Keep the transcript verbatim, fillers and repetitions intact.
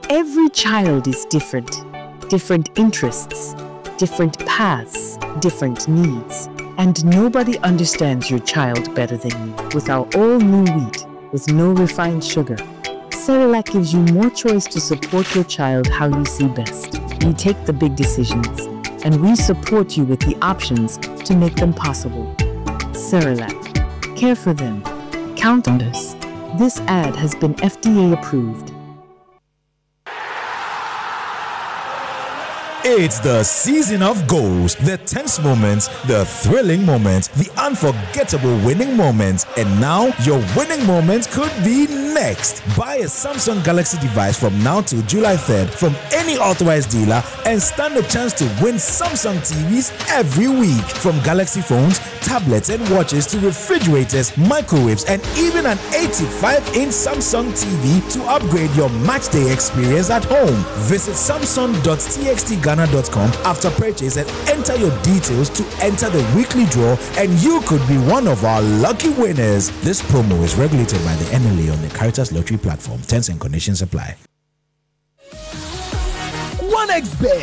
Every child is different. Different interests, different paths, different needs. And nobody understands your child better than you. With our all-new wheat, with no refined sugar, Cerelac gives you more choice to support your child how you see best. We take the big decisions, and we support you with the options to make them possible. Cerelac. Care for them. Count on us. This ad has been F D A approved. It's the season of goals, the tense moments, the thrilling moments, the unforgettable winning moments, and now your winning moment could be next. Buy a Samsung Galaxy device from now till July third from any authorized dealer and stand a chance to win Samsung T Vs every week. From Galaxy phones, tablets and watches to refrigerators, microwaves, and even an eighty-five inch Samsung T V to upgrade your matchday experience at home. Visit samsung dot t x t ghana dot com after purchase and enter your details to enter the weekly draw, and you could be one of our lucky winners. This promo is regulated by the N L A on the Caritas Lottery platform. Terms and conditions apply. one X Bet.